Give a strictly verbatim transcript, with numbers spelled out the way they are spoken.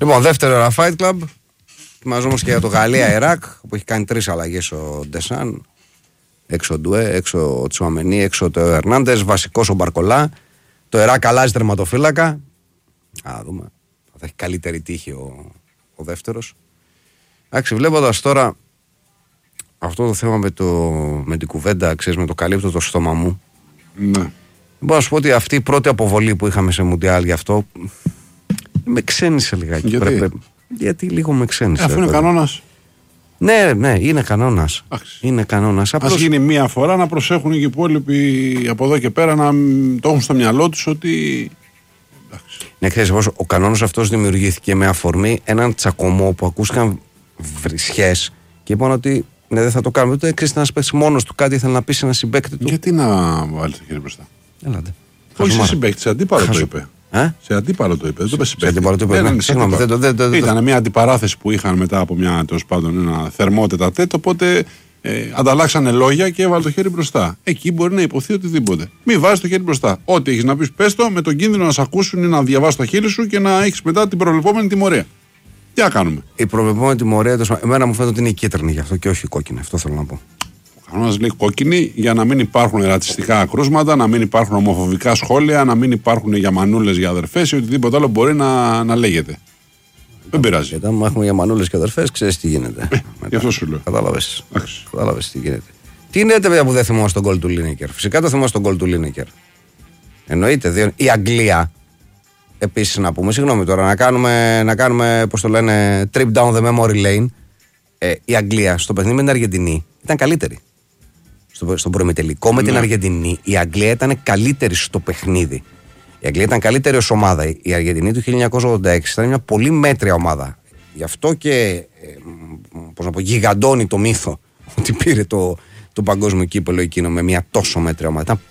Λοιπόν, δεύτερη ώρα Fight Club. Ετοιμαζόμαστε και για το Γαλλία-Ιράκ, που έχει κάνει τρεις αλλαγές ο Ντεσάν. Έξω ο Ντουέ, έξω ο Τσουαμενί, έξω ο Ερνάντες, βασικός ο Μπαρκολά. Το Ιράκ αλλάζει τερματοφύλακα. Α, δούμε. Θα έχει καλύτερη τύχη ο, ο δεύτερος. Εντάξει, βλέποντας τώρα αυτό το θέμα με, το, με την κουβέντα, ξέρεις, με το καλύπτω το στόμα μου. Ναι. Μπορώ να σου πω ότι αυτή η πρώτη αποβολή που είχαμε σε Μουντιάλ γι' αυτό με ξένησε λιγάκι. Γιατί, Πρέπει, γιατί λίγο με ξένησε. Αφού είναι κανόνας. Ναι, ναι, είναι κανόνας. Είναι κανόνας. Απλώς... Ας γίνει μία φορά να προσέχουν και οι υπόλοιποι από εδώ και πέρα να το έχουν στο μυαλό τους ότι. Εντάξει. Ναι, ξέρεις, ο κανόνας αυτός δημιουργήθηκε με αφορμή έναν τσακωμό που ακούστηκαν βρισιές και είπαν ότι ναι, δεν θα το κάνουμε. Ούτε ξέρεις, να σπέσει μόνος του κάτι, ήθελε να πει σε ένα συμπαίκτη του. Γιατί να βάλει το χέρι μπροστά. Έλατε. Όχι σε συμπαίκτη, σε αντίπαλο το είπε. Ε? Σε αντίπαλο το είπε. Δεν το είπε σε αντίπαλο το είπε. Ναι, συγγνώμη, δεν το, δεν, δεν, ήταν μια αντιπαράθεση που είχαν μετά από μια, τέλος πάντων, ένα θερμό τετατέτ. Οπότε ε, ανταλλάξανε λόγια και έβαλε το χέρι μπροστά. Εκεί μπορεί να υποθεί οτιδήποτε. Μην βάζει το χέρι μπροστά. Ό,τι έχει να πει, πες το, με τον κίνδυνο να σε ακούσουν ή να διαβάσει το χέρι σου και να έχει μετά την προβλεπόμενη τιμωρία. Τι να κάνουμε. Η προβλεπόμενη τιμωρία, εμένα μου φαίνεται ότι είναι η κίτρινη γι' αυτό και όχι η κόκκινη. Αυτό θέλω να πω. Ο κανόνας λέει κόκκινη για να μην υπάρχουν ρατσιστικά κρούσματα, να μην υπάρχουν ομοφοβικά σχόλια, να μην υπάρχουν για μανούλες για αδερφές ή οτιδήποτε άλλο μπορεί να, να λέγεται. Δεν πειράζει. Γιατί αν έχουμε για μανούλες και αδερφές, ξέρεις τι γίνεται. Ε, γι' αυτό σου λέω. Κατάλαβες. Κατάλαβες τι γίνεται. Τι είναι παιδιά που δεν θυμόμαστε τον γκολ του Λίνεκερ. Φυσικά το θυμόμαστε τον γκολ του Λίνεκερ. Εννοείται. Διότι η Αγγλία, επίσης να πούμε, συγγνώμη τώρα, να κάνουμε, να κάνουμε πώς το λένε, trip down the memory lane. Ε, η Αγγλία στο παιχνίδι με την Αργεντινή ήταν καλύτερη. Στο, στον προημιτελικό ναι. με την Αργεντινή, η Αγγλία ήταν καλύτερη στο παιχνίδι. Η Αγγλία ήταν καλύτερη ως ομάδα. Η Αργεντινή του χίλια εννιακόσια ογδόντα έξι ήταν μια πολύ μέτρια ομάδα. Γι' αυτό και ε, πώς να πω, γιγαντώνει το μύθο ότι πήρε το, το παγκόσμιο κύπελλο εκείνο με μια τόσο μέτρια ομάδα. Ήταν